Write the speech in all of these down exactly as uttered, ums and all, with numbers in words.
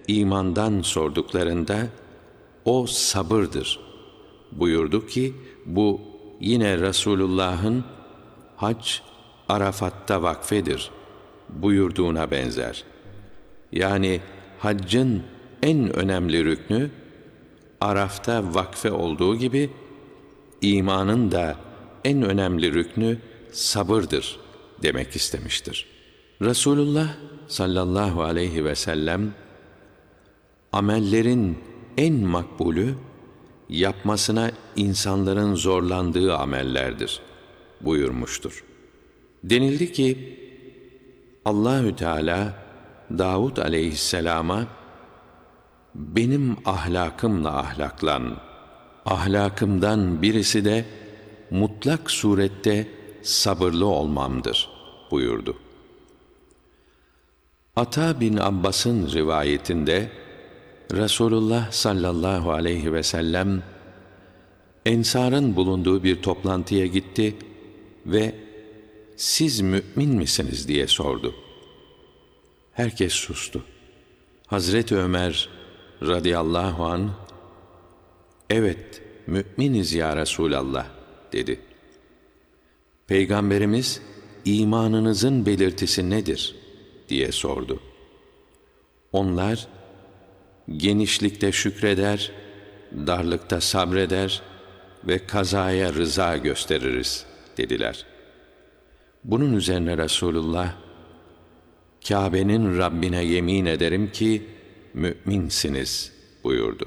imandan sorduklarında o sabırdır buyurdu ki bu yine Resulullah'ın hac Arafat'ta vakfedir buyurduğuna benzer. Yani haccın en önemli rüknü Araf'ta vakfe olduğu gibi imanın da en önemli rüknü sabırdır demek istemiştir. Resulullah sallallahu aleyhi ve sellem amellerin en makbulü yapmasına insanların zorlandığı amellerdir buyurmuştur. Denildi ki Allahü Teala Davud aleyhisselama benim ahlakımla ahlaklan, ahlakımdan birisi de mutlak surette sabırlı olmamdır buyurdu. Ata bin Abbas'ın rivayetinde Resulullah sallallahu aleyhi ve sellem Ensar'ın bulunduğu bir toplantıya gitti ve siz mümin misiniz diye sordu. Herkes sustu. Hazreti Ömer radıyallahu anh evet müminiz ya Resulallah dedi. Peygamberimiz imanınızın belirtisi nedir diye sordu. Onlar genişlikte şükreder, darlıkta sabreder ve kazaya rıza gösteririz dediler. Bunun üzerine Resulullah Kâbe'nin Rabbine yemin ederim ki müminsiniz buyurdu.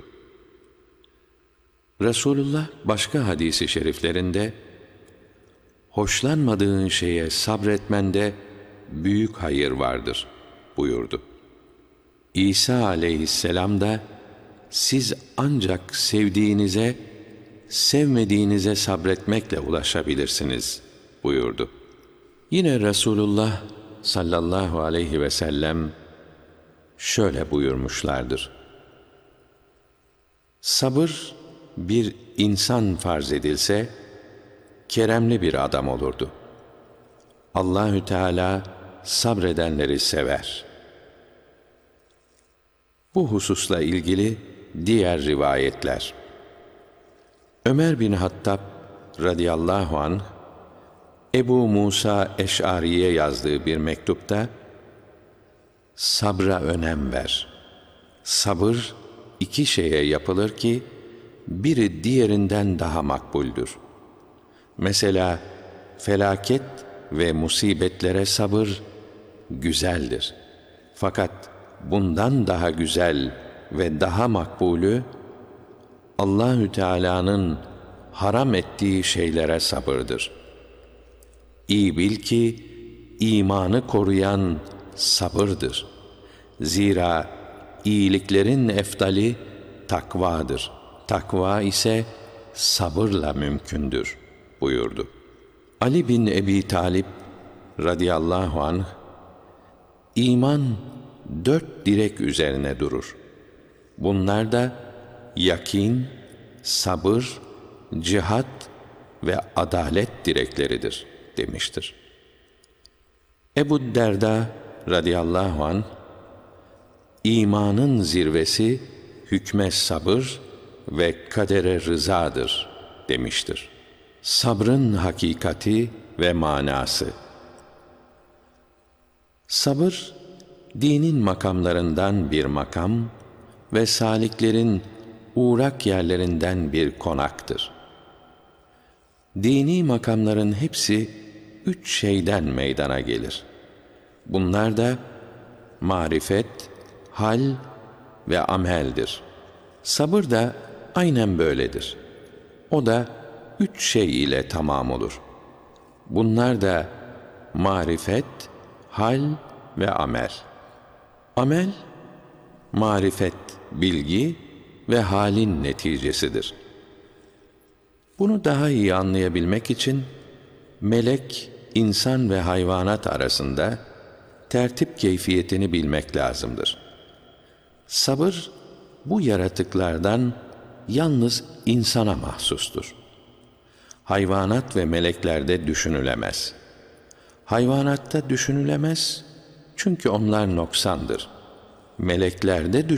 Resulullah başka hadisi şeriflerinde hoşlanmadığın şeye sabretmende büyük hayır vardır buyurdu. İsa aleyhisselam da siz ancak sevdiğinize, sevmediğinize sabretmekle ulaşabilirsiniz buyurdu. Yine Resulullah sallallahu aleyhi ve sellem şöyle buyurmuşlardır. Sabır bir insan farz edilse keremli bir adam olurdu. Allahü Teala sabredenleri sever. Bu hususla ilgili diğer rivayetler. Ömer bin Hattab radıyallahu anh Ebu Musa Eş'ari'ye yazdığı bir mektupta sabra önem ver. Sabır iki şeye yapılır ki biri diğerinden daha makbuldür. Mesela felaket ve musibetlere sabır güzeldir. Fakat bundan daha güzel ve daha makbulü Allahü Teala'nın haram ettiği şeylere sabırdır. İyi bil ki imanı koruyan sabırdır. Zira iyiliklerin efdali takvadır. Takva ise sabırla mümkündür buyurdu. Ali bin Ebi Talib radıyallahu anh İman dört direk üzerine durur. Bunlar da yakin, sabır, cihat ve adalet direkleridir demiştir. Ebu Derda radıyallahu anh İmanın zirvesi hükme sabır ve kadere rızadır demiştir. Sabrın hakikati ve manası. Sabır, dinin makamlarından bir makam ve saliklerin uğrak yerlerinden bir konaktır. Dini makamların hepsi üç şeyden meydana gelir. Bunlar da marifet, hal ve ameldir. Sabır da aynen böyledir. O da üç şey ile tamam olur. Bunlar da marifet, hal ve amel. Amel, marifet, bilgi ve halin neticesidir. Bunu daha iyi anlayabilmek için melek, insan ve hayvanat arasında tertip keyfiyetini bilmek lazımdır. Sabır, bu yaratıklardan yalnız insana mahsustur. Hayvanat ve meleklerde düşünülemez. Hayvanatta düşünülemez çünkü onlar noksandır. Meleklerde